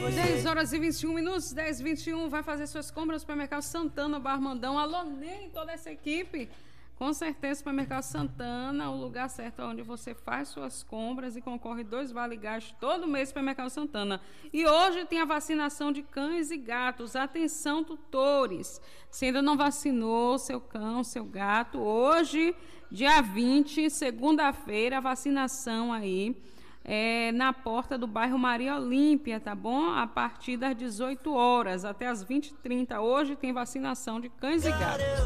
10h21, 10h21, vai fazer suas compras no Supermercado Santana, Barmandão. Alô, Ney, toda essa equipe. Com certeza, Supermercado Santana, o lugar certo onde você faz suas compras e concorre 2 vale-gás todo mês no Supermercado Santana. E hoje tem a vacinação de cães e gatos. Atenção, tutores. Se ainda não vacinou seu cão, seu gato, hoje, dia 20, segunda-feira, a vacinação aí. Na porta do bairro Maria Olímpia, tá bom? A partir das 18 horas até as 20h30. Hoje tem vacinação de cães e gatos.